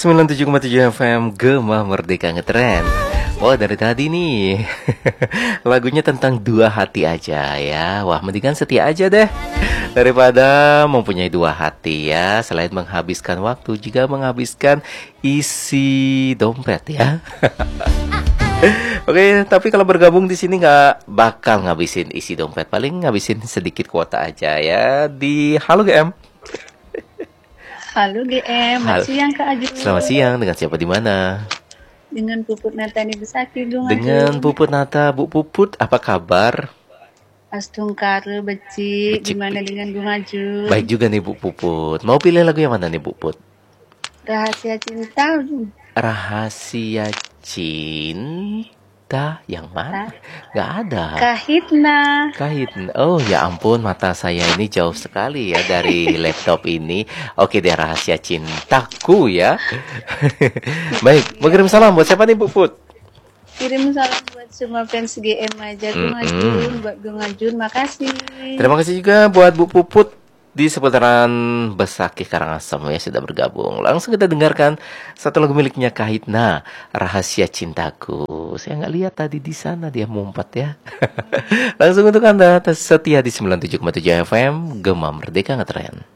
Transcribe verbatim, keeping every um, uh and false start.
sembilan puluh tujuh koma tujuh F M Gema Merdeka Ngetren. Wah, dari tadi nih lagunya tentang dua hati aja ya. Wah, mendingan setia aja deh daripada mempunyai dua hati ya. Selain menghabiskan waktu, juga menghabiskan isi dompet ya. Oke, tapi kalau bergabung di sini nggak bakal ngabisin isi dompet, paling ngabisin sedikit kuota aja ya di Halo G M. Halo G M, selamat siang Kak Aju. Selamat siang, dengan siapa di mana? Dengan Puput Nata nih Besaki dong. Dengan Puput Nata, Bu Puput, apa kabar? Astungkare becik, gimana dengan Gung Aju? Baik juga nih Bu Puput. Mau pilih lagu yang mana nih Bu Puput? Rahasia Cinta. Rahasia Cinta yang mana? Gak ada. Kahitna. Kahitna. Oh ya ampun, mata saya ini jauh sekali ya dari laptop ini. Oke deh, Rahasia Cintaku ya. Baik, mau kirim salam buat siapa nih Bu Put? Kirim salam buat semua fans G M aja, Gung Ajun, buat Gung Ajun, makasih. Terima kasih juga buat Bu Puput di seputaran Besaki Karangasem ya sudah bergabung. Langsung kita dengarkan satu lagu miliknya Kahitna, Rahasia Cintaku. Saya nggak lihat tadi di sana dia mumpat ya. Langsung untuk Anda setia di sembilan puluh tujuh koma tujuh F M Gema Merdeka Ngetren.